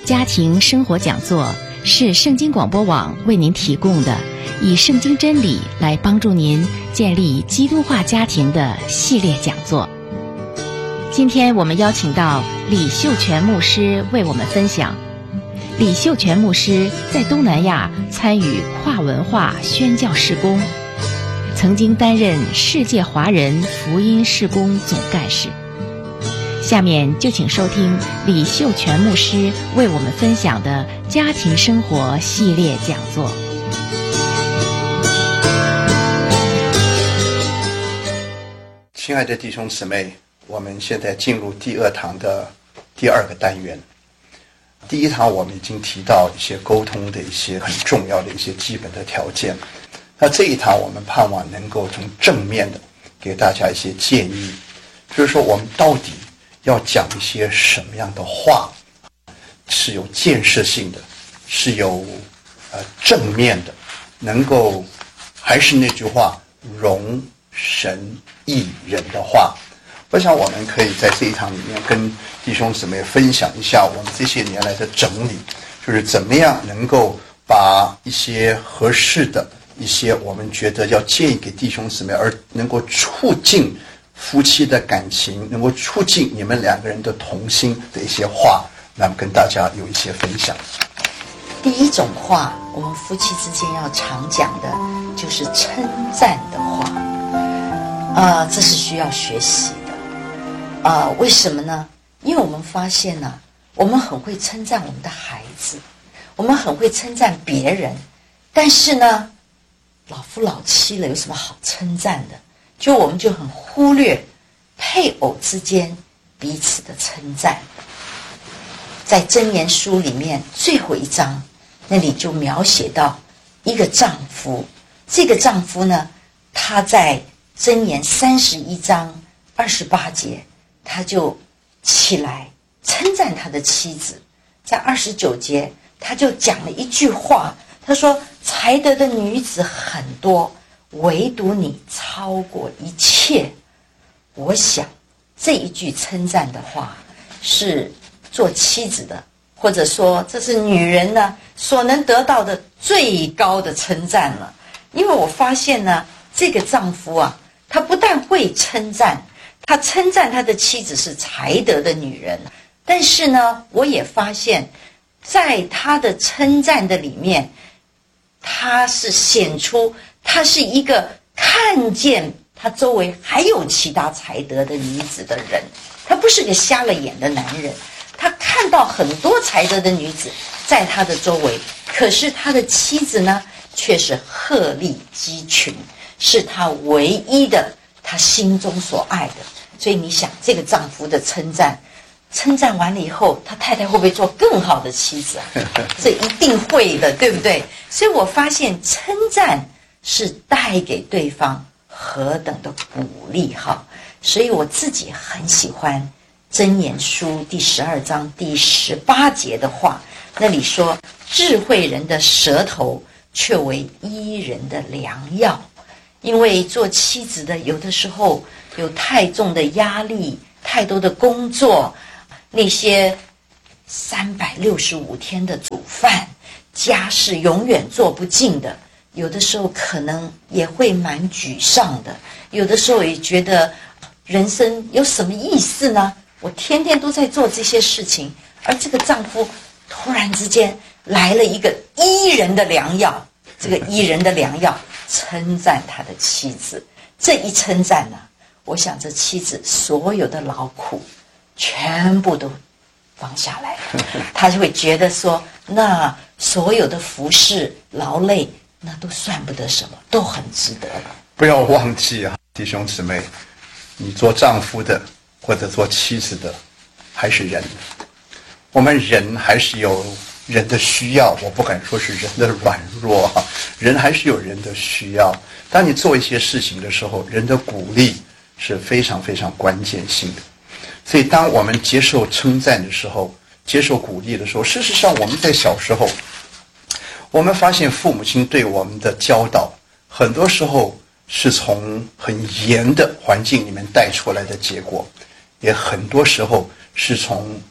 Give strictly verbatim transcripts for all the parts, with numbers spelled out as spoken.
家庭生活讲座是圣经广播网为您提供的以圣经真理来帮助您建立基督化家庭的系列讲座。今天我们邀请到李秀全牧师为我们分享。李秀全牧师在东南亚参与跨文化宣教事工，曾经担任世界华人福音事工总干事。下面就请收听李秀全牧师为我们分享的家庭生活系列讲座。 亲爱的弟兄姊妹，我们现在进入第二堂的第二个单元。第一堂我们已经提到一些沟通的一些很重要的一些基本的条件，那这一堂我们盼望能够从正面的给大家一些建议，就是说我们到底要讲一些什么样的话是有建设性的，是有呃正面的，能够还是那句话，容神益人的话。我想我们可以在这一堂里面跟弟兄姊妹分享一下我们这些年来的整理，就是怎么样能够把一些合适的一些我们觉得要建议给弟兄姊妹，而能够促进夫妻的感情，能够促进你们两个人的同心的一些话，那么跟大家有一些分享。 第一种话，我们夫妻之间要常讲的就是称赞的话，呃，这是需要学习的。呃，为什么呢？因为我们发现呢、啊，我们很会称赞我们的孩子，我们很会称赞别人，但是呢，老夫老妻了，有什么好称赞的？就我们就很忽略配偶之间彼此的称赞。在箴言书里面最后一章，那里就描写到一个丈夫，这个丈夫呢，他在箴言三十一章二十八节，他就起来称赞他的妻子。在二十九节，他就讲了一句话，他说：才德的女子很多，唯独你超过一切。我想这一句称赞的话是做妻子的，或者说这是女人呢所能得到的最高的称赞了。因为我发现呢，这个丈夫啊，他不但会称赞，他称赞他的妻子是才德的女人，但是呢，我也发现在他的称赞的里面，他是显出他是一个看见他周围还有其他才德的女子的人，他不是个瞎了眼的男人，他看到很多才德的女子在他的周围，可是他的妻子呢，却是鹤立鸡群，是他唯一的他心中所爱的。所以你想，这个丈夫的称赞称赞完了以后，他太太会不会做更好的妻子啊？这一定会的，对不对？所以我发现称赞是带给对方何等的鼓励哈！所以我自己很喜欢箴言书第十二章第十八节的话，那里说：智慧人的舌头却为医人的良药。因为做妻子的有的时候有太重的压力，太多的工作，那些三百六十五天的煮饭，家事永远做不尽的，有的时候可能也会蛮沮丧的，有的时候也觉得人生有什么意思呢？我天天都在做这些事情，而这个丈夫突然之间来了一个医人的良药，这个医人的良药称赞他的妻子。这一称赞呢、啊，我想这妻子所有的劳苦全部都放下来了，他就会觉得说，那所有的服侍劳累，那都算不得什么，都很值得了。 不要忘记啊，弟兄姊妹，你做丈夫的或者做妻子的还是人，我们人还是有人的需要，我不敢说是人的软弱，人还是有人的需要。当你做一些事情的时候，人的鼓励是非常非常关键性的。所以当我们接受称赞的时候，接受鼓励的时候，事实上我们在小时候，我们发现父母亲对我们的教导很多时候是从很严的环境里面带出来的结果，也很多时候是从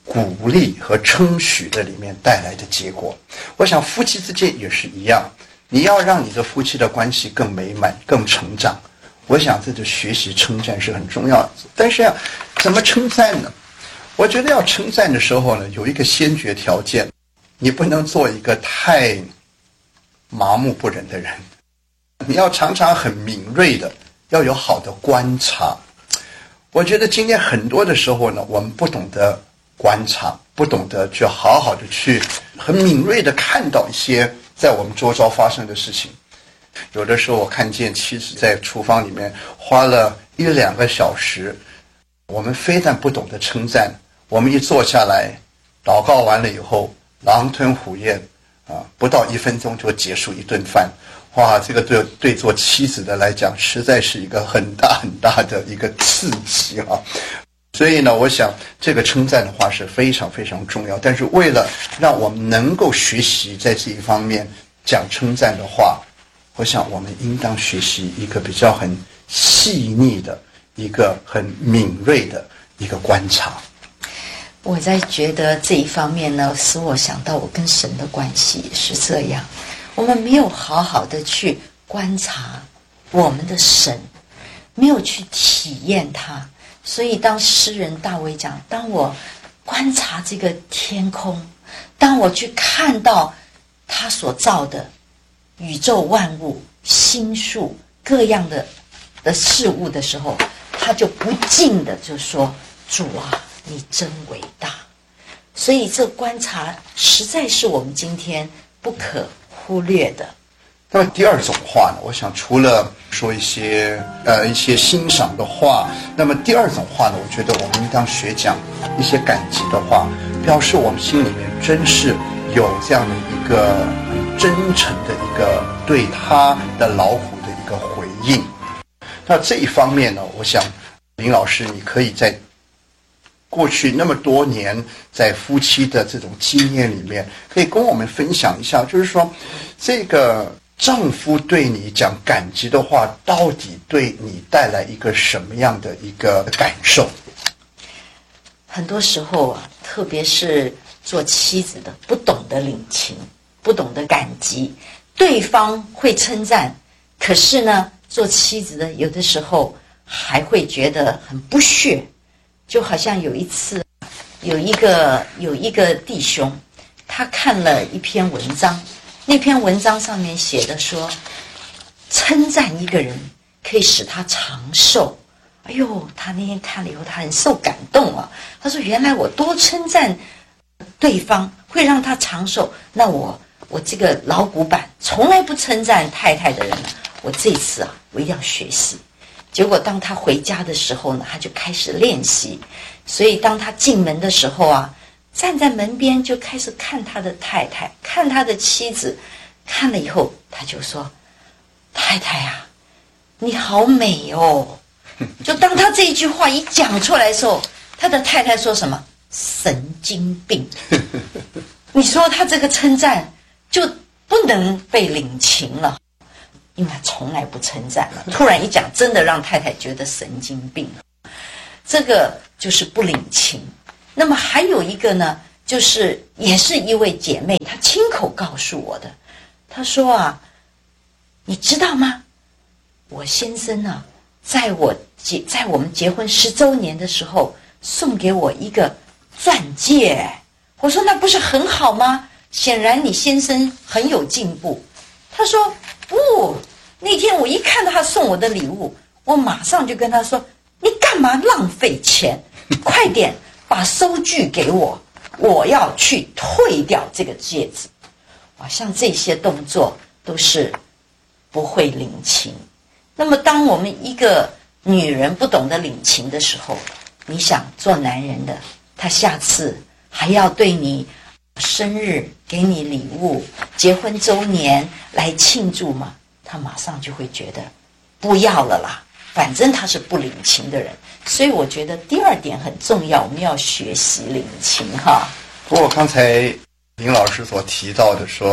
鼓励和称许的里面带来的结果。我想夫妻之间也是一样，你要让你的夫妻的关系更美满、更成长，我想这个学习称赞是很重要的。但是要怎么称赞呢？我觉得要称赞的时候呢，有一个先决条件，你不能做一个太麻木不仁的人，你要常常很敏锐的，要有好的观察。我觉得今天很多的时候呢，我们不懂得观察，不懂得去好好的去很敏锐的看到一些在我们周遭发生的事情。有的时候我看见妻子在厨房里面花了一两个小时，我们非但不懂得称赞，我们一坐下来祷告完了以后狼吞虎咽啊，不到一分钟就结束一顿饭。哇，这个对对做妻子的来讲，实在是一个很大很大的一个刺激啊！所以呢，我想这个称赞的话是非常非常重要。但是为了让我们能够学习在这一方面讲称赞的话，我想我们应当学习一个比较很细腻的、一个很敏锐的一个观察。 我在觉得这一方面呢，使我想到我跟神的关系是这样。我们没有好好的去观察我们的神，没有去体验他。所以当诗人大卫讲，当我观察这个天空，当我去看到他所造的宇宙万物、星宿各样的的事物的时候，他就不禁的就说，主啊，你真伟大。所以这观察实在是我们今天不可忽略的。 那么第二种话呢，我想除了说一些呃一些欣赏的话，那么第二种话呢，我觉得我们应当学讲一些感激的话，表示我们心里面真是有这样的一个很真诚的一个对他的劳苦的一个回应。那这一方面呢，我想林老师你可以在过去那么多年在夫妻的这种经验里面，可以跟我们分享一下，就是说这个丈夫对你讲感激的话，到底对你带来一个什么样的一个感受？ 很多时候啊，特别是做妻子的不懂得领情，不懂得感激，对方会称赞，可是呢，做妻子的有的时候还会觉得很不屑。就好像有一次有一个有一个弟兄，他看了一篇文章，那篇文章上面写的说，称赞一个人可以使他长寿。哎呦，他那天看了以后，他很受感动啊。他说，原来我多称赞对方会让他长寿，那我我这个老古板从来不称赞太太的人，我这次啊，我一定要学习。结果当他回家的时候呢，他就开始练习。所以当他进门的时候啊，站在门边就开始看他的太太，看他的妻子，看了以后他就说，太太啊，你好美哦。就当他这一句话一讲出来的时候，他的太太说什么？神经病。你说他这个称赞就不能被领情了，因为他从来不称赞了，突然一讲，真的让太太觉得神经病。这个就是不领情。那么还有一个呢，就是也是一位姐妹，她亲口告诉我的，她说啊，你知道吗？我先生啊，在我结在我们结婚十周年的时候，送给我一个钻戒。我说那不是很好吗？显然你先生很有进步。他说不，那天我一看到他送我的礼物，我马上就跟他说，你干嘛浪费钱？快点把收据给我，我要去退掉这个戒指。哇，像这些动作都是不会领情。那么当我们一个女人不懂得领情的时候，你想做男人的，他下次还要对你生日给你礼物，结婚周年来庆祝吗？他马上就会觉得不要了啦，反正他是不领情的人。所以我觉得第二点很重要，我们要学习领情哈。 不过刚才林老师所提到的说，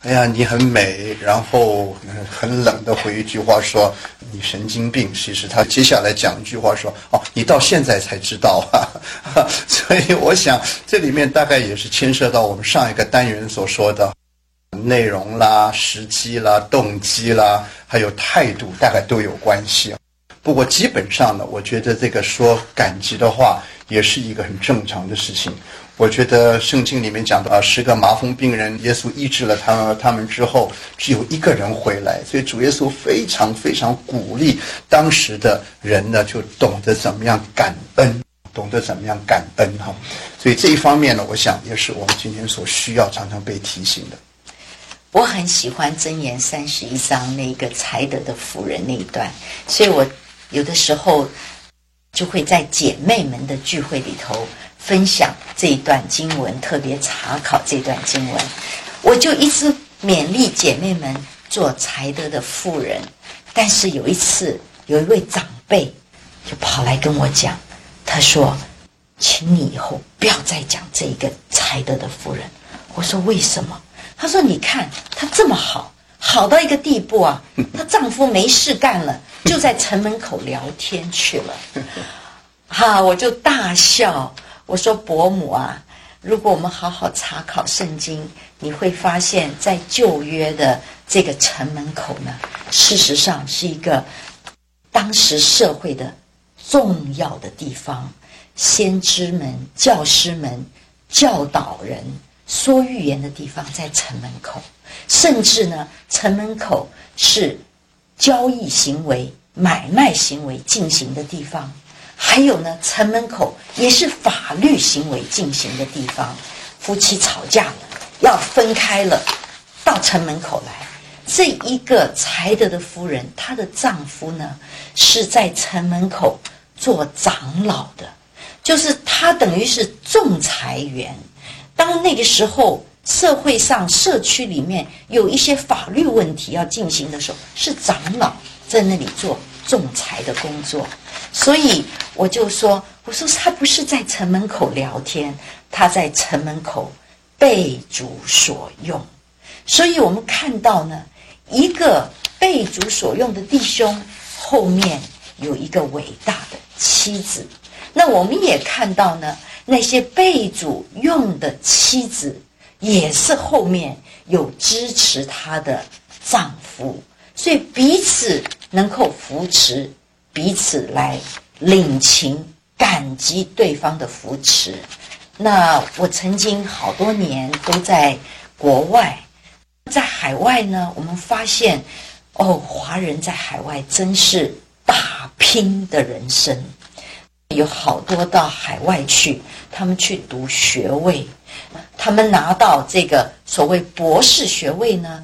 哎呀，你很美，然后很冷的回一句话说你神经病。其实他接下来讲一句话说，哦，你到现在才知道啊。所以我想这里面大概也是牵涉到我们上一个单元所说的内容啦、时机啦、动机啦，还有态度，大概都有关系。不过基本上呢，我觉得这个说感激的话也是一个很正常的事情。我觉得圣经里面讲到啊，十个麻风病人，耶稣医治了他们，他们之后只有一个人回来，所以主耶稣非常非常鼓励当时的人呢，就懂得怎么样感恩，懂得怎么样感恩哈。所以这一方面呢，我想也是我们今天所需要常常被提醒的。 我很喜欢箴言三十一章那个才德的妇人那一段，所以我有的时候就会在姐妹们的聚会里头分享这一段经文，特别查考这段经文，我就一直勉励姐妹们做才德的妇人。但是有一次，有一位长辈就跑来跟我讲，他说：“请你以后不要再讲这一个才德的妇人。”我说：“为什么？”他说：“你看她这么好，好到一个地步啊，她丈夫没事干了，就在城门口聊天去了。”哈，我就大笑。我说伯母啊，如果我们好好查考圣经，你会发现在旧约的这个城门口呢，事实上是一个当时社会的重要的地方，先知们、教师们、教导人说预言的地方在城门口，甚至呢，城门口是交易行为、买卖行为进行的地方。还有呢，城门口也是法律行为进行的地方。夫妻吵架了，要分开了，到城门口来。这一个才德的夫人，她的丈夫呢是在城门口做长老的，就是他等于是仲裁员。当那个时候社会上社区里面有一些法律问题要进行的时候，是长老在那里做仲裁的工作。所以我就说，我说他不是在城门口聊天，他在城门口被主所用。所以我们看到呢，一个被主所用的弟兄后面有一个伟大的妻子。那我们也看到呢，那些被主用的妻子也是后面有支持她的丈夫，所以彼此能够扶持，彼此来领情，感激对方的扶持。那我曾经好多年都在国外，在海外呢，我们发现哦，华人在海外真是打拼的人生，有好多到海外去，他们去读学位，他们拿到这个所谓博士学位呢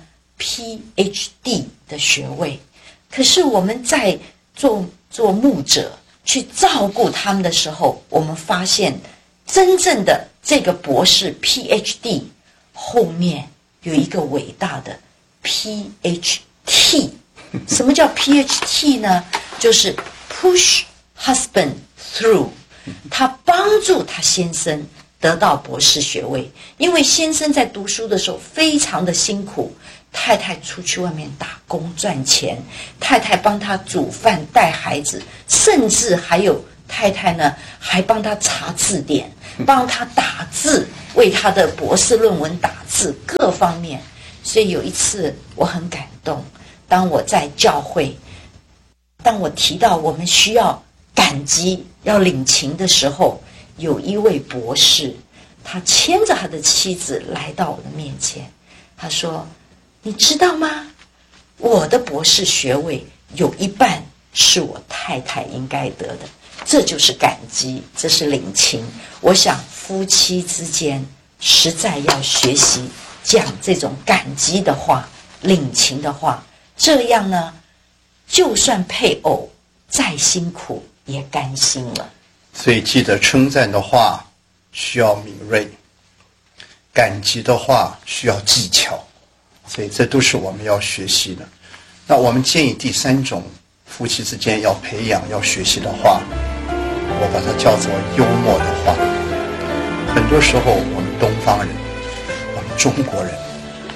P H D 的学位。可是我们在做做牧者去照顾他们的时候，我们发现真正的这个博士 P H D 后面有一个伟大的 P H T。 什么叫 P H T 呢？就是 push husband through， 他帮助他先生得到博士学位。因为先生在读书的时候非常的辛苦，太太出去外面打工赚钱，太太帮他煮饭带孩子，甚至还有太太呢还帮他查字典，帮他打字，为他的博士论文打字，各方面。所以有一次我很感动，当我在教会，当我提到我们需要感激要领情的时候，有一位博士，他牵着他的妻子来到我的面前，他说，你知道吗？我的博士学位有一半是我太太应该得的。这就是感激，这是领情。我想夫妻之间实在要学习讲这种感激的话，领情的话，这样呢，就算配偶再辛苦也甘心了。 所以记得称赞的话需要敏锐，感激的话需要技巧，所以这都是我们要学习的。那我们建议第三种夫妻之间要培养要学习的话，我把它叫做幽默的话。很多时候我们东方人，我们中国人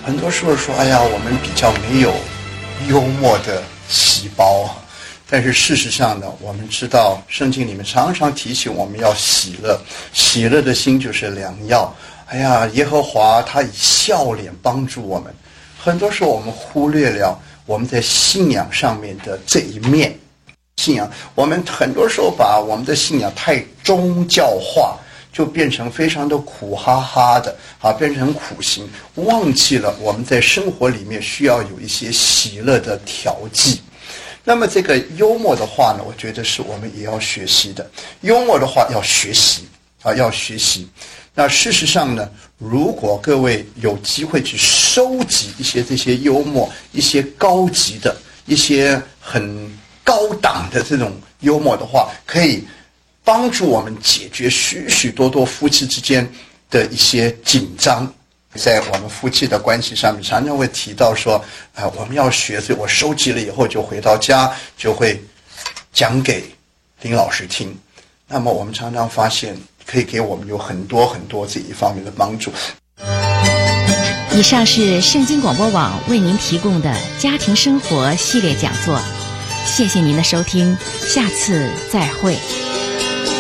很多时候说，哎呀，我们比较没有幽默的细胞。但是事实上呢，我们知道圣经里面常常提醒我们要喜乐，喜乐的心就是良药。哎呀，耶和华他以笑脸帮助我们。很多时候我们忽略了我们在信仰上面的这一面。信仰，我们很多时候把我们的信仰太宗教化，就变成非常的苦哈哈的啊，变成苦行，忘记了我们在生活里面需要有一些喜乐的调剂。那么这个幽默的话呢，我觉得是我们也要学习的。幽默的话要学习啊，要学习。那事实上呢，如果各位有机会去收集一些这些幽默，一些高级的、一些很高档的这种幽默的话，可以帮助我们解决许许多多夫妻之间的一些紧张。在我们夫妻的关系上面，常常会提到说，啊、呃，我们要学，所以我收集了以后，就回到家就会讲给林老师听。那么我们常常发现，可以给我们有很多很多这一方面的帮助。 以上是圣经广播网为您提供的家庭生活系列讲座，谢谢您的收听，下次再会。